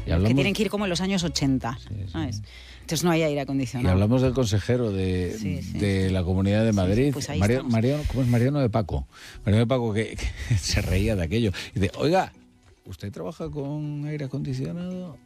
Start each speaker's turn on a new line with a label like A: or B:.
A: que tienen que ir como en los años 80, ¿sabes? Entonces no hay aire acondicionado.
B: Y hablamos del consejero de la Comunidad de Madrid,
A: pues ahí
B: Mariano, ¿cómo es? Mariano de Paco. Mariano de Paco que se reía de aquello. Y dice, oiga, ¿usted trabaja con aire acondicionado?